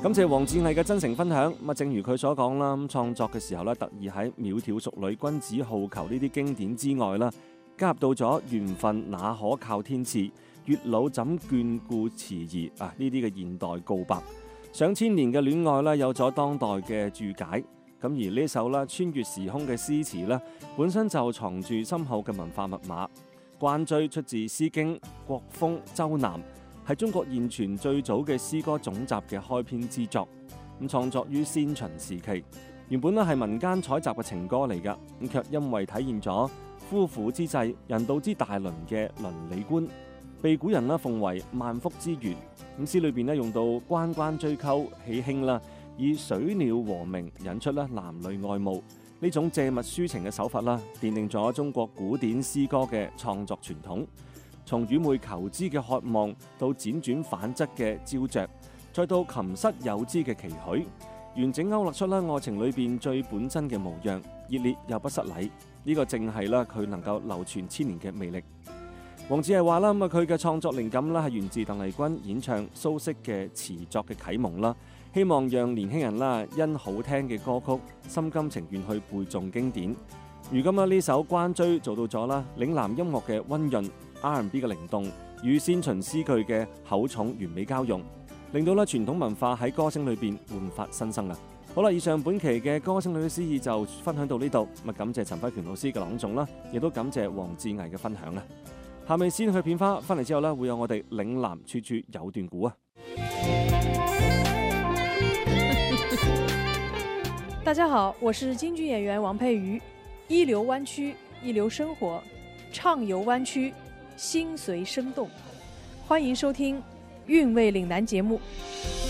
感謝黃志毅嘅真誠分享。正如佢所講啦，創作嘅時候咧，特意喺窈窕淑女、君子好逑呢啲經典之外啦，加入到咗緣分那可靠天賜、月老怎眷顧遲疑呢啲嘅現代告白。上千年嘅戀愛啦，有咗當代嘅注解。咁而呢首啦穿越時空嘅詩詞啦，本身就藏住深厚嘅文化密碼。關雎出自《詩經·國風·周南》，係中國現存最早嘅詩歌總集嘅開篇之作。創作於先秦時期，原本咧係民間採集嘅情歌嚟㗎，卻因為體現咗夫婦之際、人道之大倫嘅倫理觀，被古人奉為萬福之源。詩裏邊用到關關雎鳩、喜慶啦，以水鳥和鳴引出男女愛慕呢種借物抒情嘅手法啦，奠定咗中國古典詩歌嘅創作傳統。從愚昧求知嘅渴望，到輾轉反側嘅焦灼，再到琴瑟友之嘅期許，完整勾勒出愛情裏邊最本真嘅模樣，熱烈又不失禮。呢個正係佢能夠流傳千年嘅魅力。黃志毅話啦，佢嘅創作靈感係源自鄧麗君演唱蘇軾嘅詞作嘅啟蒙啦，希望讓年輕人因好聽嘅歌曲心甘情願去背誦經典。如今呢首關雎做到咗嶺南音樂嘅溫潤、R&B 嘅靈動與先秦詩句嘅厚重完美交融，令到傳統文化喺歌聲裏邊煥發新生啊！好啦，以上本期嘅歌聲裏嘅詩意就分享到呢度，感謝陳輝權老師嘅朗誦啦，亦都感謝黃志毅嘅分享啊！下面先去片花，翻嚟之後會有我哋嶺南處處有段古啊！ 大家好，我是京剧演員王佩瑜，一流灣區，一流生活，暢遊灣區，心隨聲動，歡迎收聽《韻味嶺南》節目。